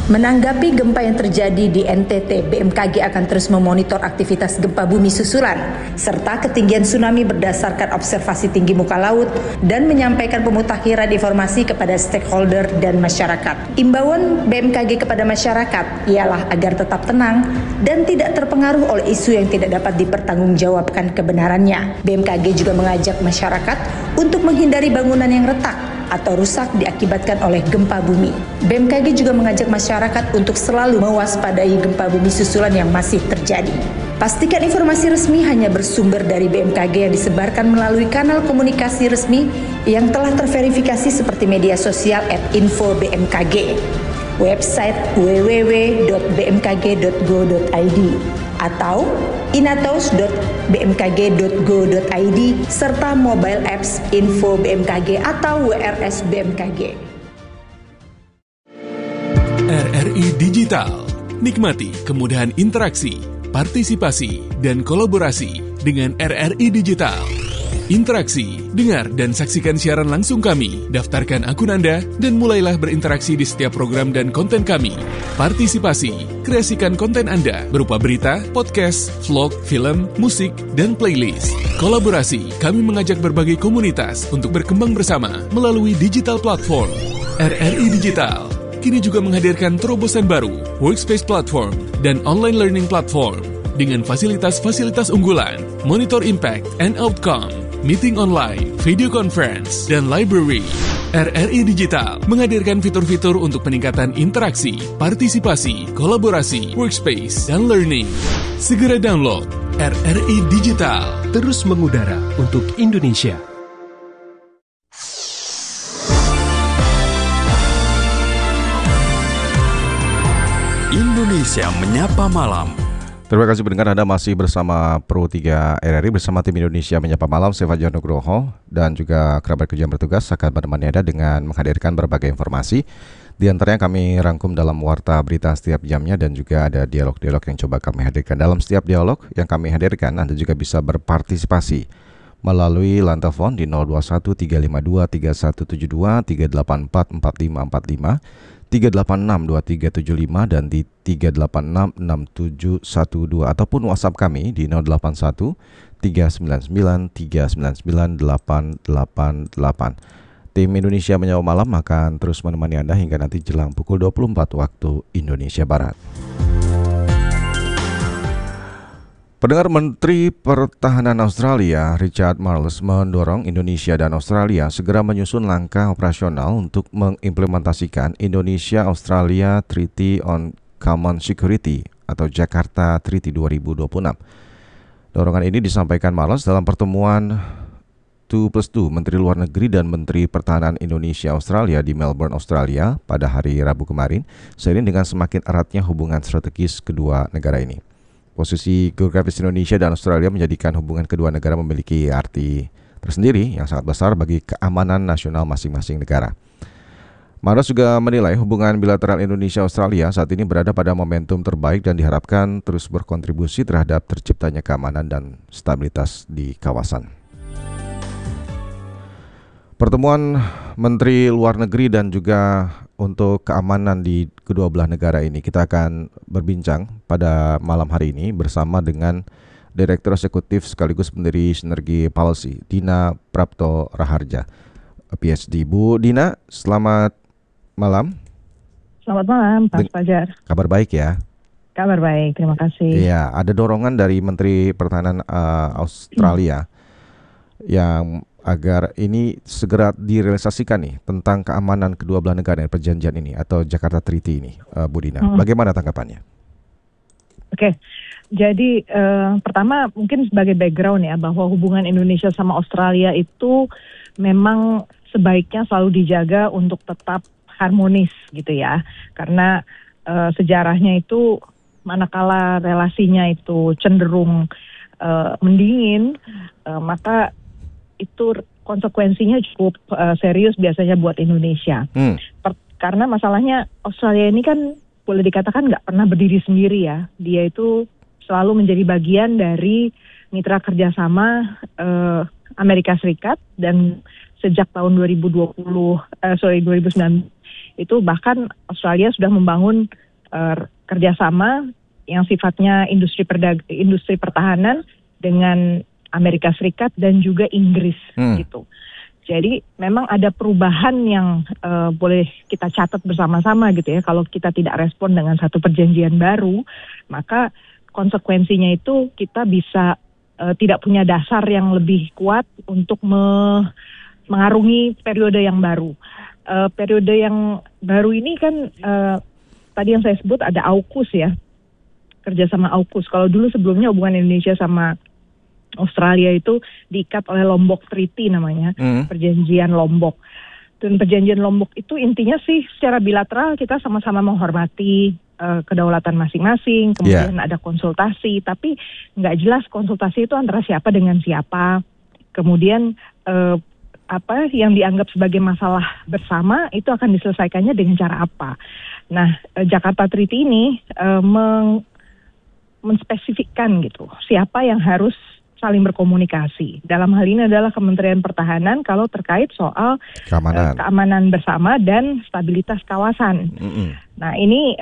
Menanggapi gempa yang terjadi di NTT, BMKG akan terus memonitor aktivitas gempa bumi susulan serta ketinggian tsunami berdasarkan observasi tinggi muka laut dan menyampaikan pemutakhiran informasi kepada stakeholder dan masyarakat. Imbauan BMKG kepada masyarakat ialah agar tetap tenang dan tidak terpengaruh oleh isu yang tidak dapat dipertanggungjawabkan kebenarannya. BMKG juga mengajak masyarakat untuk menghindari bangunan yang retak atau rusak diakibatkan oleh gempa bumi. BMKG juga mengajak masyarakat untuk selalu mewaspadai gempa bumi susulan yang masih terjadi. Pastikan informasi resmi hanya bersumber dari BMKG yang disebarkan melalui kanal komunikasi resmi yang telah terverifikasi seperti media sosial @info-bmkg, website www.bmkg.go.id atau inatos.bmkg.go.id serta mobile apps Info BMKG atau WRS BMKG. RRI Digital. Nikmati kemudahan interaksi, partisipasi, dan kolaborasi dengan RRI Digital. Interaksi, dengar dan saksikan siaran langsung kami, daftarkan akun Anda, dan mulailah berinteraksi di setiap program dan konten kami. Partisipasi, kreasikan konten Anda berupa berita, podcast, vlog, film, musik, dan playlist. Kolaborasi, kami mengajak berbagai komunitas untuk berkembang bersama melalui digital platform. RRI Digital kini juga menghadirkan terobosan baru, workspace platform, dan online learning platform dengan fasilitas-fasilitas unggulan, monitor impact and outcome, meeting online, video conference, dan library. RRI Digital menghadirkan fitur-fitur untuk peningkatan interaksi, partisipasi, kolaborasi, workspace, dan learning. Segera download RRI Digital. Terus mengudara untuk Indonesia. Indonesia Menyapa Malam. Terima kasih pendengar, Anda masih bersama Pro 3 RRI bersama tim Indonesia Menyapa Malam. Saya Fajar Nugroho dan juga kerabat kerja yang bertugas akan menemani Anda dengan menghadirkan berbagai informasi. Di antaranya kami rangkum dalam warta berita setiap jamnya dan juga ada dialog-dialog yang coba kami hadirkan. Dalam setiap dialog yang kami hadirkan, Anda juga bisa berpartisipasi melalui line telepon di 021 352 3172 384 4545, 386-2375 dan di 386-6712 ataupun WhatsApp kami di 081 399 399 888. Tim Indonesia Menyapa Malam akan terus menemani Anda hingga nanti jelang pukul 24 waktu Indonesia Barat. Pendengar, Menteri Pertahanan Australia Richard Marles mendorong Indonesia dan Australia segera menyusun langkah operasional untuk mengimplementasikan Indonesia-Australia Treaty on Common Security atau Jakarta Treaty 2026. Dorongan ini disampaikan Marles dalam pertemuan 2+2 Menteri Luar Negeri dan Menteri Pertahanan Indonesia-Australia di Melbourne, Australia pada hari Rabu kemarin, seiring dengan semakin eratnya hubungan strategis kedua negara ini. Posisi geografis Indonesia dan Australia menjadikan hubungan kedua negara memiliki arti tersendiri yang sangat besar bagi keamanan nasional masing-masing negara. Marles juga menilai hubungan bilateral Indonesia-Australia saat ini berada pada momentum terbaik dan diharapkan terus berkontribusi terhadap terciptanya keamanan dan stabilitas di kawasan. Pertemuan Menteri Luar Negeri dan juga untuk keamanan di kedua belah negara ini kita akan berbincang pada malam hari ini bersama dengan Direktur Eksekutif sekaligus pendiri Sinergi Policy, Dina Prapto Raharja, PhD. Bu Dina, selamat malam. Selamat malam, Pak Fajar. Kabar baik ya? Kabar baik, terima kasih. Iya, ada dorongan dari Menteri Pertahanan Australia yang agar ini segera direalisasikan nih tentang keamanan kedua belah negara dan perjanjian ini atau Jakarta Treaty ini, Bu Dina. Bagaimana tanggapannya? Oke, jadi pertama mungkin sebagai background ya bahwa hubungan Indonesia sama Australia itu memang sebaiknya selalu dijaga untuk tetap harmonis gitu ya, karena sejarahnya itu manakala relasinya itu cenderung mendingin, maka itu konsekuensinya cukup serius biasanya buat Indonesia. Karena masalahnya Australia ini kan boleh dikatakan nggak pernah berdiri sendiri ya. Dia itu selalu menjadi bagian dari mitra kerjasama Amerika Serikat dan sejak tahun 2019 itu bahkan Australia sudah membangun kerjasama yang sifatnya industri pertahanan dengan Amerika Serikat dan juga Inggris gitu. Jadi memang ada perubahan yang boleh kita catat bersama-sama gitu ya. Kalau kita tidak respon dengan satu perjanjian baru, maka konsekuensinya itu kita bisa tidak punya dasar yang lebih kuat untuk mengarungi periode yang baru. Periode yang baru ini kan tadi yang saya sebut ada AUKUS ya, kerjasama AUKUS. Kalau dulu sebelumnya hubungan Indonesia sama Australia itu diikat oleh Lombok Treaty namanya, perjanjian Lombok. Dan perjanjian Lombok itu intinya sih secara bilateral kita sama-sama menghormati kedaulatan masing-masing, kemudian ada konsultasi, tapi nggak jelas konsultasi itu antara siapa dengan siapa. Kemudian apa yang dianggap sebagai masalah bersama itu akan diselesaikannya dengan cara apa. Nah, Jakarta Treaty ini menspesifikkan gitu, siapa yang harus saling berkomunikasi. Dalam hal ini adalah Kementerian Pertahanan kalau terkait soal keamanan bersama dan stabilitas kawasan. Nah ini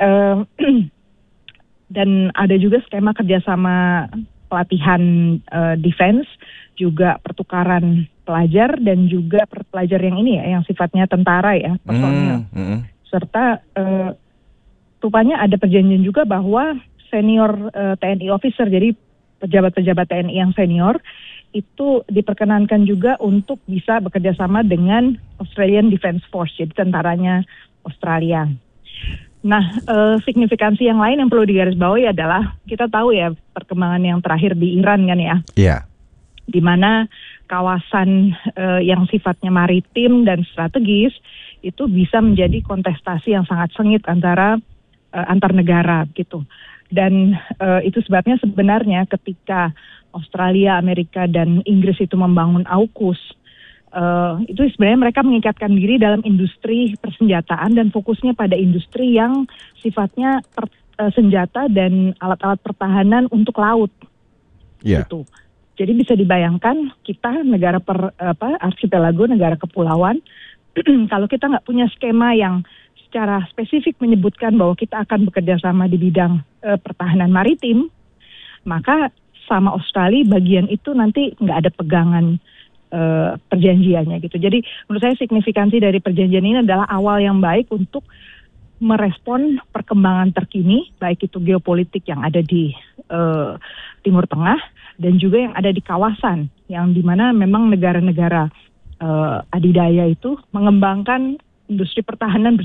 dan ada juga skema kerjasama pelatihan defense, juga pertukaran pelajar dan juga pelajar yang ini ya, yang sifatnya tentara ya, personil. Serta rupanya ada perjanjian juga bahwa senior TNI officer, jadi pejabat-pejabat TNI yang senior itu diperkenankan juga untuk bisa bekerja sama dengan Australian Defence Force, jadi tentaranya Australia. Nah, signifikansi yang lain yang perlu digarisbawahi adalah kita tahu ya perkembangan yang terakhir di Iran kan ya. Iya. Di mana kawasan yang sifatnya maritim dan strategis itu bisa menjadi kontestasi yang sangat sengit antara antar negara gitu. Dan itu sebabnya sebenarnya ketika Australia, Amerika, dan Inggris itu membangun AUKUS, itu sebenarnya mereka mengikatkan diri dalam industri persenjataan dan fokusnya pada industri yang sifatnya senjata dan alat-alat pertahanan untuk laut. Gitu. Jadi bisa dibayangkan kita negara archipelago, negara kepulauan, kalau kita nggak punya skema yang secara spesifik menyebutkan bahwa kita akan bekerja sama di bidang pertahanan maritim, maka sama Australia bagian itu nanti nggak ada pegangan perjanjiannya gitu. Jadi menurut saya signifikansi dari perjanjian ini adalah awal yang baik untuk merespon perkembangan terkini, baik itu geopolitik yang ada di Timur Tengah dan juga yang ada di kawasan, yang dimana memang negara-negara adidaya itu mengembangkan industri pertahanan